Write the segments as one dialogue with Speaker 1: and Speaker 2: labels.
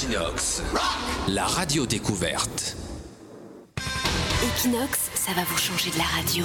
Speaker 1: Equinox, la radio découverte.
Speaker 2: Equinox, ça va vous changer de la radio.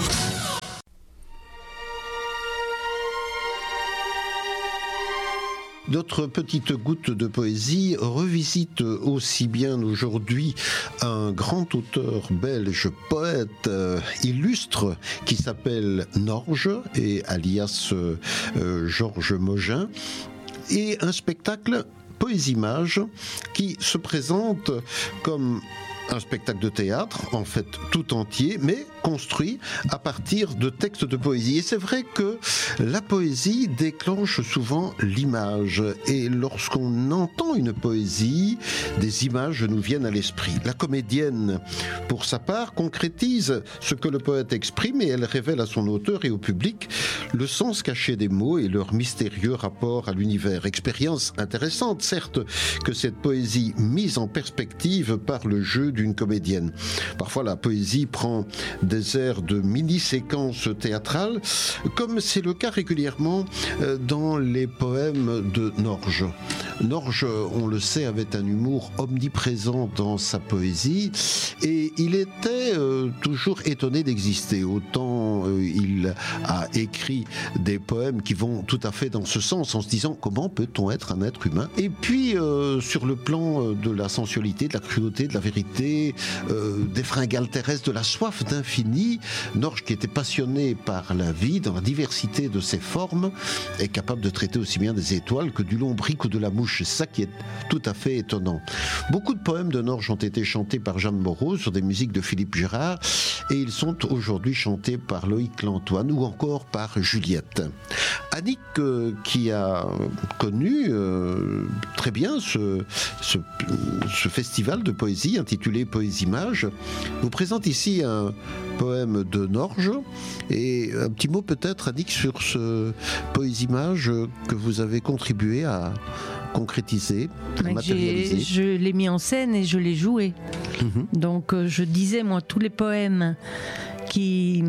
Speaker 3: Notre petite goutte de poésie revisite aussi bien aujourd'hui un grand auteur belge, poète illustre, qui s'appelle Norge, et alias Georges Mogin, et un spectacle Poésie-Image qui se présente comme un spectacle de théâtre, en fait tout entier, mais construit à partir de textes de poésie. Et c'est vrai que la poésie déclenche souvent l'image. Et lorsqu'on entend une poésie, des images nous viennent à l'esprit. La comédienne, pour sa part, concrétise ce que le poète exprime et elle révèle à son auteur et au public le sens caché des mots et leur mystérieux rapport à l'univers. Expérience intéressante, certes, que cette poésie mise en perspective par le jeu d'une comédienne. Parfois, la poésie prend des airs de mini-séquences théâtrales, comme c'est le cas régulièrement dans les poèmes de Norge. Norge, on le sait, avait un humour omniprésent dans sa poésie et il était toujours étonné d'exister. Autant il a écrit des poèmes qui vont tout à fait dans ce sens, en se disant comment peut-on être un être humain. Et puis sur le plan de la sensualité, de la cruauté, de la vérité, des fringales terrestres, de la soif d'infini, Norge, qui était passionné par la vie dans la diversité de ses formes, est capable de traiter aussi bien des étoiles que du lombric ou de la mouche. C'est ça qui est tout à fait étonnant. Beaucoup de poèmes de Norge ont été chantés par Jeanne Moreau sur des musiques de Philippe Girard et ils sont aujourd'hui chantés par Loïc Lantoine ou encore par Juliette. Annick, qui a connu très bien ce festival de poésie intitulé Poésie-Image, vous présente ici un poème de Norge et un petit mot peut-être, Annick, sur ce Poésie-Image que vous avez contribué à concrétiser, à matérialiser.
Speaker 4: Je l'ai mis en scène et je l'ai joué. Donc je disais, moi, tous les poèmes qui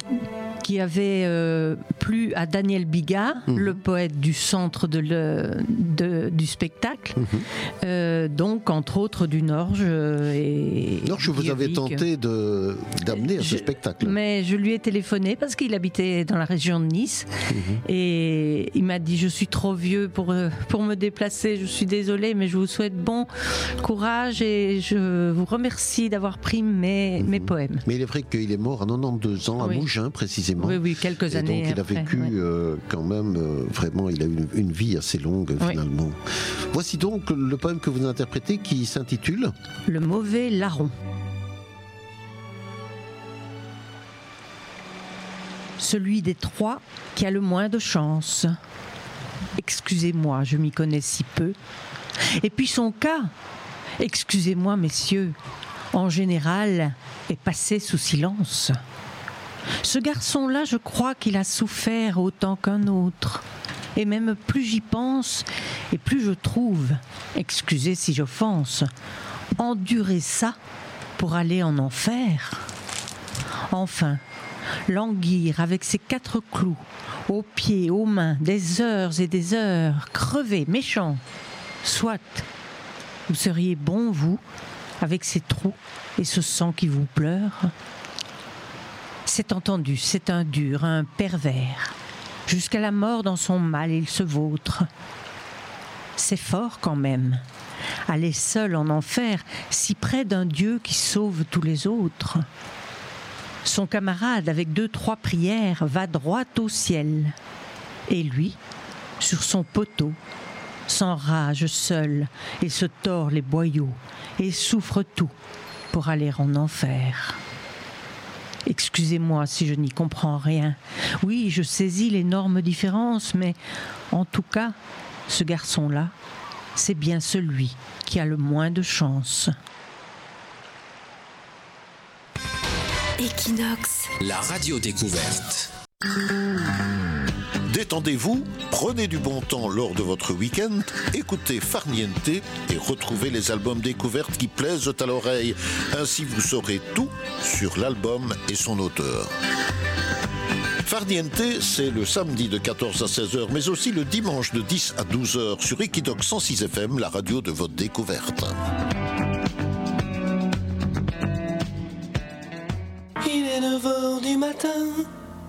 Speaker 4: avait plu à Daniel Bigat, le poète du centre du spectacle, donc entre autres du Norge.
Speaker 3: Norge, vous avez tenté d'amener à ce spectacle.
Speaker 4: Mais je lui ai téléphoné parce qu'il habitait dans la région de Nice et il m'a dit: je suis trop vieux pour me déplacer, je suis désolé, mais je vous souhaite bon courage et je vous remercie d'avoir pris mes poèmes.
Speaker 3: Mais il est vrai qu'il est mort à 92 ans, à Mougins précisément.
Speaker 4: Oui, quelques années
Speaker 3: donc il
Speaker 4: après,
Speaker 3: a vécu quand même, vraiment, il a eu une vie assez longue finalement. Voici donc le poème que vous interprétez qui s'intitule
Speaker 4: Le mauvais larron. Celui des trois qui a le moins de chance. Excusez-moi, je m'y connais si peu. Et puis son cas, excusez-moi messieurs, en général, est passé sous silence. Ce garçon-là, je crois qu'il a souffert autant qu'un autre. Et même plus j'y pense, et plus je trouve, excusez si j'offense, endurer ça pour aller en enfer. Enfin, languir avec ses 4 clous, aux pieds, aux mains, des heures et des heures, crevé, méchant. Soit, vous seriez bon, vous, avec ces trous et ce sang qui vous pleure. C'est entendu, c'est un dur, un pervers. Jusqu'à la mort dans son mal, il se vautre. C'est fort quand même. Aller seul en enfer, si près d'un Dieu qui sauve tous les autres. Son camarade, avec 2-3 prières, va droit au ciel. Et lui, sur son poteau, s'enrage seul et se tord les boyaux et souffre tout pour aller en enfer. Excusez-moi si je n'y comprends rien. Oui, je saisis l'énorme différence, mais en tout cas, ce garçon-là, c'est bien celui qui a le moins de chance.
Speaker 2: Equinox,
Speaker 1: la radio découverte.
Speaker 5: Détendez-vous, prenez du bon temps lors de votre week-end, écoutez Farniente et retrouvez les albums découvertes qui plaisent à l'oreille. Ainsi vous saurez tout sur l'album et son auteur. Farniente, c'est le samedi de 14 à 16h, mais aussi le dimanche de 10 à 12h sur Equidoc 106 FM, la radio de votre découverte.
Speaker 6: Il est 9h du matin.